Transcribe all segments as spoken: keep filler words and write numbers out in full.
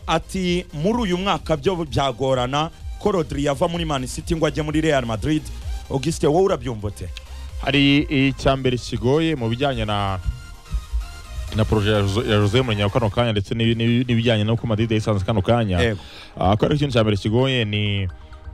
ati muri uyu mwaka byo byagorana ko Rodri yava muri Man City ngo ajye muri Real Madrid. Auguste wowe urabyumbote? Hari icyambere kigoye mu bijyanye na na projet ya Jose Mourinho kano kanya ndetse n'ibijyanye no ku Madrid isanzwe kano kanya. Akora ikintu cyambere kigoye ni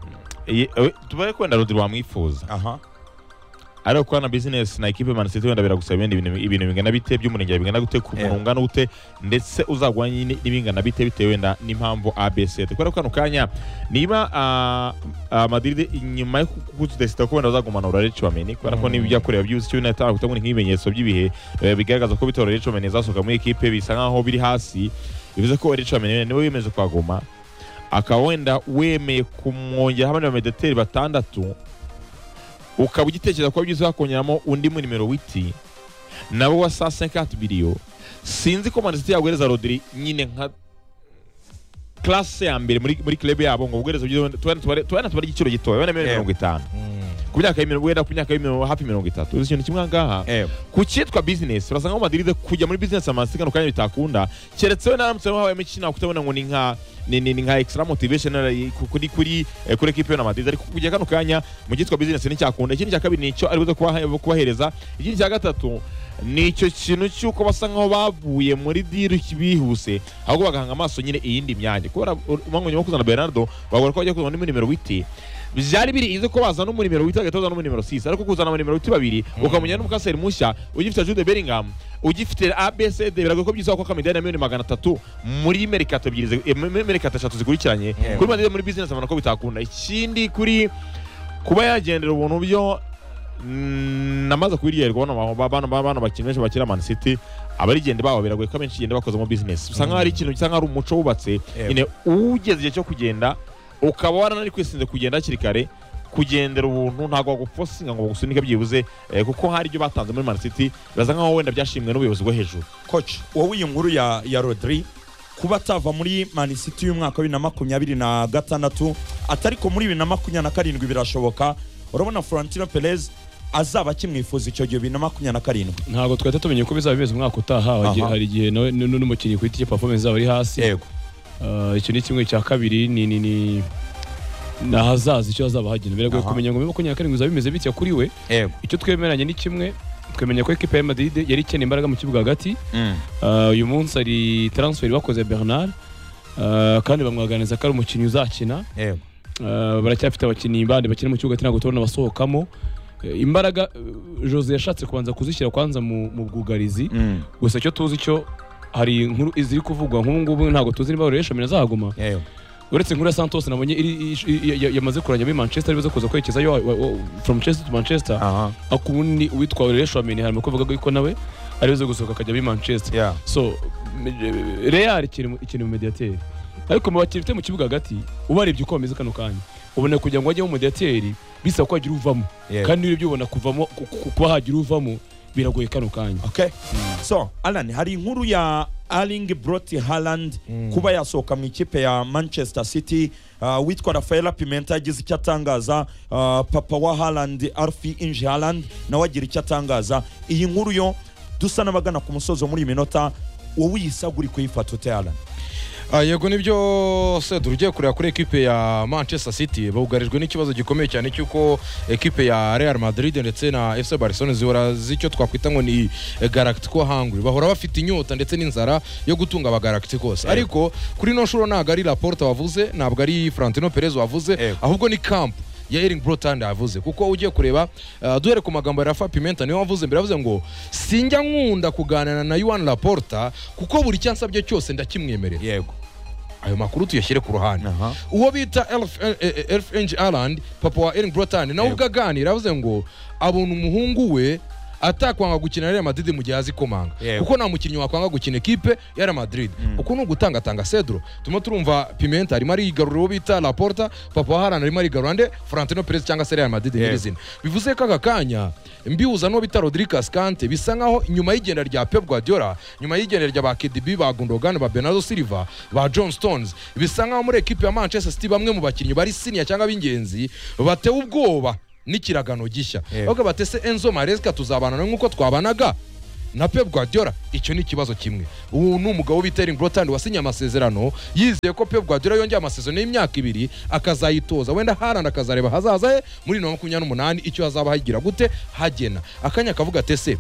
tubaye kwenda Rodri wamwifuza. Aha. Ariko kwa na business na equipe Man City wenda biragusaba ibintu ibintu bingana bite by'umurenge bingana gute ku munungana gute ndetse uzagwanye n'ibingana bite bitewe na n'impamvu A B C. Kubera kano kanya niba Madrid inyuma yo kudesita ko wenda uzagumana urare Chouameni kubera ko niba byakorera byuzi cyo United kutabona nk'ibimenyetso by'ibihe bigaragaza ko bitorere Chouameni zasoka muri equipe bisa nkaho biri hasi bivuze ko Chouameni niwe yemeje kwagoma akawenda wemeye kumwongera hamwe n'abamediateri batandatu ukaba ugitekereza ko byiza kongeramo undi mu nimero witi nabo wa cinquante biliyo sinzi ko Man City yaguhereza Rodri nyine nka classe ya mbere muri muri club yabo ngo uguhereza tubana tubana tubari igiciro gitoya bana mirongo itanu ku myaka y'imirongo wenda ku myaka y'imirongo hafi mirongo itatu uzi ikintu kimwe ngaha ku cyitwa business urasanga ngo Madrid kujya muri business ya Man City kano kanya bitakunda keretse we naramutse habaye imikino kutabona ngo ni nka ni ni nka extra motivation kuri kuri kuri equipe ya Madrid ariko kujya kano kanya mu cyitwa business ni cyakunda ikindi cya kabiri nico ari buze kubahereza ikindi cya gatatu nicyo kintu cyuko basa nkaho bavuye muri deal bihuse ahubwo bagahanga amaso nyine iyindi myanya kubera umango nyuma kuzana Bernardo bagora ko bajya kuzana muri numero witi byari biri ize ko bazana muri numero witi agatoza no muri numero six ariko kuzana muri numero witi babiri ukamunya n'umukaseri mushya ugifite Jude Bellingham ugifite A B C D birago ko byizwa ko kamidani ya miliyoni magana atatu muri merikato ebyiri merikato eshatu zikurikiranye kuri Madrid muri business abana ko bitakunda ikindi kuri kuba yagendera ubuntu byo namaze kubiriyerwa bano bana bana bakinisha bakira Man City abarigende babo biragoye ko benshi gende bakoze mu business usanga hari ikintu cyangwa ari umuco wubatse ine ugeze igihe cyo kugenda ukaba waranari kwisinze kugenda kirikare kugendera ubuntu ntago gufosinga ngo gusunika byibuze kuko hari ibyo batanze muri Man City baza nkaho wenda byashimwe n'ubuyobozi bwo hejuru. Coach wowe iyi nkuru ya ya Rodri kuba atava muri Man City y'umwaka wa bibiri na makumyabiri na gatandatu atariko muri bibiri na makumyabiri na karindwi birashoboka urabona Florentino Perez azaba kimwifuza icyo gihe bibiri na makumyabiri na karindwi ntago twahita tumenye ko bizaba bimeze umwaka utaha hari igihe n'umukinnyi ku giti cye performance zaba ari hasi yego icyo ni kimwe cya kabiri ni ni ni nahazaza icyo azaba hagenda biragoye kumenya ngo makumyabiri na karindwi bizaba bimeze bitya kuri we icyo twemeranye ni kimwe twemenya ko equipe ya Madrid yari ikeneye imbaraga mu kibuga hagati uyu munsi ari transfer bakoze Bernard kandi bamwaganiza ko ari umukinnyi uzakina yego baracyafite abakinnyi bandi bakina mu kibuga ntabwo tubona basohokamo imbaraga Jose yashatse kubanza kuzishyira kwanza mu bwugarizi gusa icyo tuzi cyo hari inkuru iziri kuvugwa nk'ubu ngubu ntabwo tuzi niba Real Chouameni azahaguma uretse inkuru ya Santos nabonye yamaze kuranya muri Manchester bize kuza kwerekeza yo from Chelsea to Manchester akubundi uwitwa Real Chouameni harimo kuvuga ko nawe ari bize gusohoka akajya muri Manchester so Real ikintu mu mediateur ariko mu bakirite mu kibuga hagati ubarebye uko bameze kano kanya ubona kugira ngo ajye mu mediateur bisa ko agira uvamo kandi niyo byubona kuvamo kuba hagira uvamo biragoye kano kanya. Okay mm. So Alan hari inkuru ya Erling Brot Haaland mm. kuba yasohoka mu ikipe ya Manchester City uh, witwa Rafael Pimenta yagize icyo atangaza uh, papa wa Haaland Alfie Inge Haaland nawe agira icyo atangaza iyi nkuru yo dusa nabagana ku musozo muri minota wowe yisaguri kuyifata ute Alan? Ah yego nibyo Cedru ugiye kureba kuri equipe ya Manchester City bagugarijwe n'ikibazo gikomeye cyane cyuko equipe ya Real Madrid ndetse na F C Barcelona zihora zicyo twakwita ngo ni Galactico hungry bahora bafite inyota ndetse n'inzara yo gutunga aba Galacticos yeah. Ariko kuri no shuro ntago ari Laporta wavuze ntabwo ari Florentino Perez wavuze yeah. Ahubwo ni camp ya Erling Brot Haaland yavuze kuko ugiye kureba uh, duhere ku magambo ya Rafa Pimenta niwe wavuze mbere yavuze ngo sinjya nkunda kuganana na Joan Laporta kuko buri cyansabye cyose ndakimwemerera yego ayo makuru tuyashyire ku ruhande uwo bita Elf Inge Haaland papa wa Erling Brot Haaland nawe ugaganira yavuze ngo abona umuhungu we atakwanga gukina Real Madrid mu gihe azi komanga kuko nta mukinnyi wakwanga gukina equipe ya Real Madrid uko no gutanga tanga Cedro tumo turumva Pimenta ari mari garuro bita Laporta papa wa Haaland ari mari garande Florentino Perez cyangwa Real Madrid nyirizina bivuze ko akakanya mbiuza no bita Rodrigo Ascante bisa nkaho nyuma y'igenda rya Pep Guardiola nyuma y'igenda rya ba K D B ba Gundogan ba Bernardo Silva ba John Stones bisa nkaho muri equipe ya Manchester City bamwe mu bakinnyi bari senior cyangwa b'ingenzi batewe ubwoba nikiragano gishya ahubwo batese Enzo Maresca tuzabana nkuko twabanaga na Pep Guardiola icyo ni ikibazo kimwe. Ubu ni umugabo bita Erling Brot Haaland wasinye amasezerano yizeye ko Pep Guardiola yongeye amasezerano y'imyaka ibiri akazayitoza, wenda Haaland akazareba hazaza he muri makumyabiri n'umunani icyo hazaba hagira gute hagena akanya kavuga tese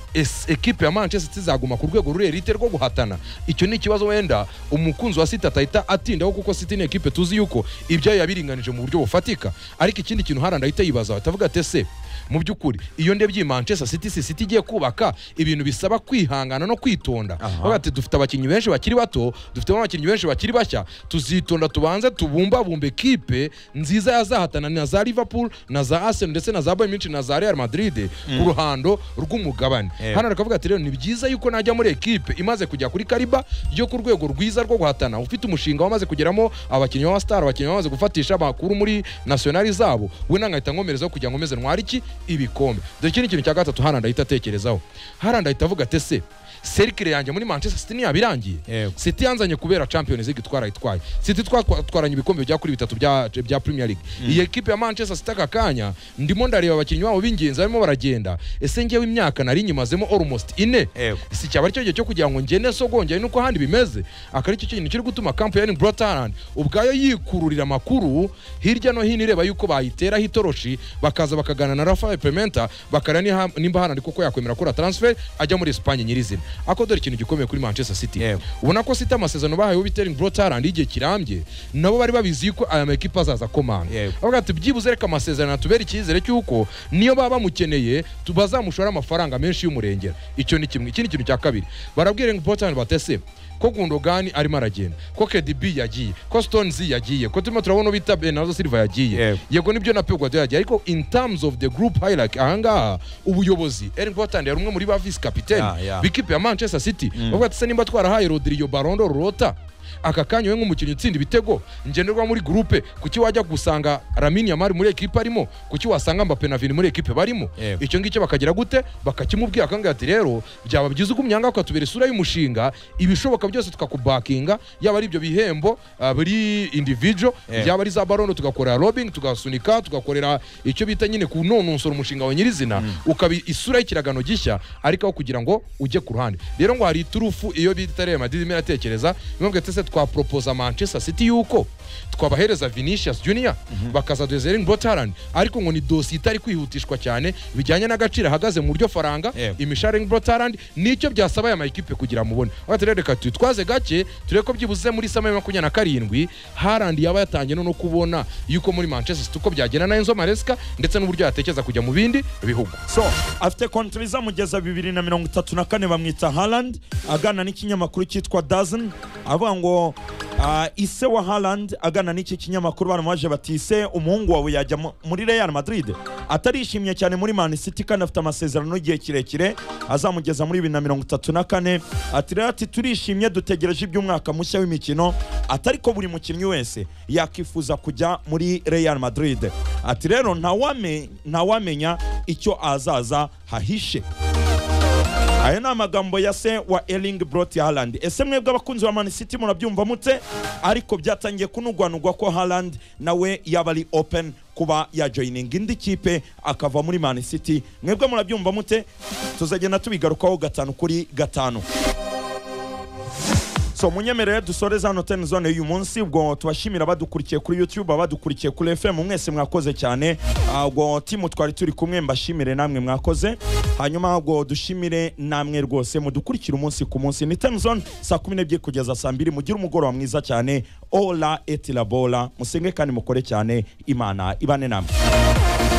ekipe ya Manchester City zaguma ku rwego rure rite rwo guhatana. Icyo ni ikibazo wenda umukunzi wa City atahita atindaho kuko City ni ekipe tuzi yuko ibyo yabiringanije mu buryo bufatika, ariko ikindi kintu Haaland ahita yibaza atavuga tese mu by'ukuri iyo ndebye Manchester City si City igiye kubaka ibintu bisaba kwihangana no kwitonda. Bagati dufite abakinnyi benshi bakiri bato, dufite abakinnyi benshi bakiri bashya, tuzitonda tubanze tubumba bumbe ekipe nziza yazahatana na za Liverpool na za Arsenal ndetse na za Bayern Munich na za Real Madrid mm. ku ruhando rw'umugabane. Yeah. Hano rakavuga ati rero ni byiza yuko najya muri ekipe imaze kujya kuri kariba yo ku rwego rwiza rwo guhatana, ufite umushinga wamaze kugeramo abakinnyi ba star, abakinnyi bamaze gufatisha abakuru muri nationali zabo, we nangahita ngomerezaho kugira ngo meze ntwari iki ibikombe. Dore ikindi kintu cya gatatu Haaland ahita atekerezaho, Haaland ahita avuga ati se serikire yanjye muri Manchester City ni yabirangiye. Yeah. City yanzanye kubera Champions League twara itwaye, City twatwaranye ibikombe bya kuri bitatu bya bya Premier League. Mm. Iyi ekipe ya Manchester City akakanya ndimo ndareba abakinnyi babo b'ingenzi barimo baragenda, ese ngewe imyaka nari nyimazemo almost ine. Yeah. Si cyaba ari cyo gihe cyo kugira ngo ngene sogongeye nuko handi bimeze, akari cyo kintu kiri gutuma camp ya Erling Brot Haaland ubwayo yikururira makuru hirya no hino ireba yuko bayitera hitoroshi bakaza bakagana na Rafael Pimenta bakarani nimba Haaland kuko yakwemera ko transfer ajya muri Espagne nyirizina. Ako dore ikintu gikomeye kuri Manchester City. Yeah. Ubona ko City amasezerano bahaye Erling Brot Haaland igihe kirambye nabo bari babizi yuko aya makipe azaza komanga. Yeah. Bavuga ati byibuze reka amasezerano atubera ikizere cyuko niyo baba bamukeneye tubazamushora amafaranga menshi y'umurengera. Icyo ni kimwe. Ikindi kintu cya kabiri barabwira Erling Brot Haaland batese ko Gundogan arimo aragenda, ko K D B yagiye, ko Stones yagiye, ko turimo turabona bita Bernardo Silva yagiye. Yeah. Yego nibyo na Pep Guardiola yagiye, ariko in terms of the group hierarchy ahangaha ubuyobozi Erling Brot Haaland yari umwe muri ba vice captain yeah, yeah. bikipe ya Manchester City. Mm. Bavuga ati se nimba twarahaye Rodrigo Ballon d'Or rota aka kanya we nk'umukinnyi utsinda ibitego ngenderwa muri groupe, kuki wajya gusanga Lamine Yamal muri ekipe arimo, kuki wasanga Mbappé na Vini muri ekipe barimo? Yeah. Icyo ngicyo bakagira gute bakakimubwira akanga ati rero byaba byiza uko umyanga ukatubera isura y'umushinga, ibishoboka byose tukakubakinga, yaba ari ibyo bihembo uh, buri individual. Yeah. Yaba ari za Ballon tugakorera lobbying, tugasunika, tugakorera icyo bita nyine kunononsora umushinga wa nyirizina. Mm. Ukabi isura y'ikiragano gishya ariko aho kugira ngo ujye ku ruhande. Rero ngo hari turufu iyo bita Real Madrid imeratekereza imwe tese twa propose Manchester City yuko twabahereza Vinicius Junior mm-hmm. bakaza Erling Brot Haaland, ariko ngo ni dossier itari kwihutishwa cyane bijyanye n'agaciro hagaze mu buryo faranga. Yeah. Imishahara Erling Brot Haaland nicyo byasaba ya makipe kugira mubone. Abatereka twaze gake tureko ko byibuze muri sama makumyabiri na karindwi Haaland yaba yatangiye no kubona yuko muri Manchester City uko byagena na Enzo Maresca ndetse n'uburyo yatekeza kujya mu bindi bihugu. So afite contract zamugeza bibiri na mirongo itatu na kane bamwita Haaland, agana n'ikinyamakuru cyitwa Dazen avuga ngo uh, ise wa Haaland agana n'iki kinyamakuru baramubaje bati ise umuhungu wawe yajya muri Real Madrid. Atarishimye cyane muri Man City kandi afite amasezerano y'igihe kirekire azamugeza muri bibiri na mirongo itatu na kane. Ati rero ati turishimye dutegereje iby'umwaka mushya w'imikino, atari ko buri mukinnyi wese yakifuza kujya muri Real Madrid. Ati rero ntawame ntawamenya icyo azaza hahishe. Aya ni amagambo ya se wa Erling Brot Haaland. Ese mwebwe abakunzi wa Man City murabyumva mute? Ariko byatangiye kunugwanugwa ko Haaland nawe yaba ari open kuba ya joining indi kipe akava muri Man City. Mwebwe murabyumva mute? Tuzagenda tubigarukaho gatanu kuri gatanu. So munyemerere dusoreza hano ten zone y'uyu munsi, ubwo tubashimira badukurikiye kuri YouTube, abadukurikiye kuri F M, mwese mwakoze cyane. Ubwo timu twari turi kumwe mbashimire namwe mwakoze. Hanyuma ubwo dushimire namwe rwose mudukurikira umunsi ku munsi. Ni ten zone saa kumi n'ebyiri kugeza saa mbiri. Mugira umugoroba mwiza cyane. Ola et la bola. Musenge kandi mukore cyane. Imana ibane namwe.